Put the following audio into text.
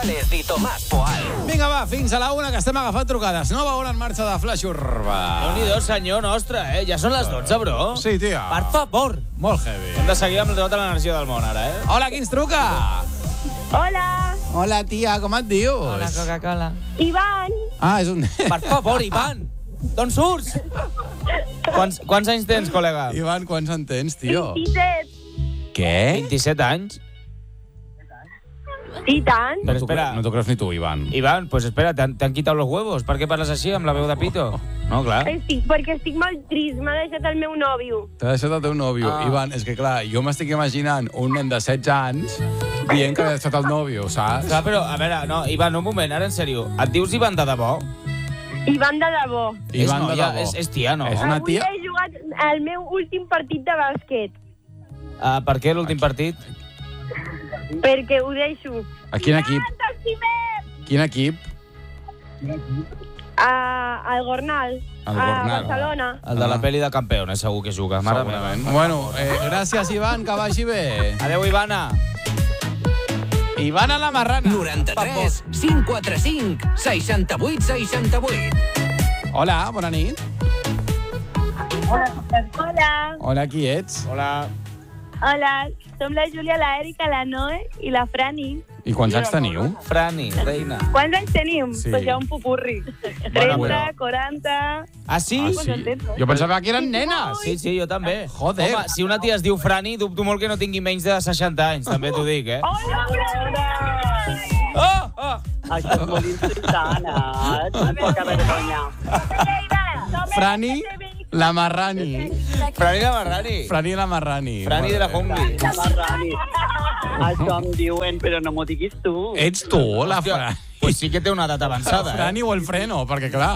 Les i Tomàs Poal. Vinga, va, fins a la 1, que estem agafant trucades. Nova hora en marxa de Flash Urbà. Déu-n'hi-do, senyor nostre, Ja són les 12, bro. Sí, tia. Per favor. Molt heavy. Hem de seguir amb tota l'energia del món, ara, Hola, qui ens truca? Hola, Hola, tia, com et dius? Hola, Coca-Cola. Ivan. Ah, és un... Per favor, Ivan. D'on surts? Quants anys tens, col·lega? Ivan, quants en tens, tio? 27. Què? 27 anys? I tant. Però espera, No t'ho creus ni tu, Ivan. Ivan, pues espera, ¿te han quitado los huevos? Per què parles així, amb la veu de pito? No, clar. Perquè estic molt trist, m'ha deixat el meu nòvio. T'ha deixat el teu nòvio. Ah. Ivan, és que clar, jo m'estic imaginant un nen de 16 anys dient que ha deixat el nòvio, saps? Clar, però, a veure, no, Ivan, un moment, ara en sèrio. Et dius Ivan de debò? Ivan de debò. Ivan, és de noia, debò. és tia, no? És una Avui tia... he jugat el meu últim partit de bàsquet. Per què l'últim partit? Perquè ho deixo. A quin equip? T'estimem! Quin equip? Al Gornal. Al A Gornal. Barcelona. El de la pel·li de Campeones, segur que juga. Mare meva. Segurament. Bueno, gràcies, Ivan, que vagi bé. Adéu, Ivana. Ivan a la marrana. 93 545 68 68. Hola, bona nit. Hola. Hola, qui ets? Hola. Hola. Som la Júlia, la Erika, la Noe i la Frani. I quants anys teniu? Frani, reina. Quants anys tenim? Sí. Pues ja un pupurri. 30, 40... Ah, sí? Ah, sí? Jo pensava que eren nenes. Sí, sí, jo també. Joder. Home, si una tia es diu Frani, dubto molt que no tingui menys de 60 anys, també t'ho dic, Hola, Oh, oh. Això és molt insultant, poca vergonya. Frani, la Marrani. Frani la Marrani. Frani la Marrani. Frani de la Jungli. La Marrani. Això em diuen, però no m'ho diguis tu. Ets tu, la Hòstia, Frani. pues sí que té una edat avançada, Frani o el Freno, perquè clar...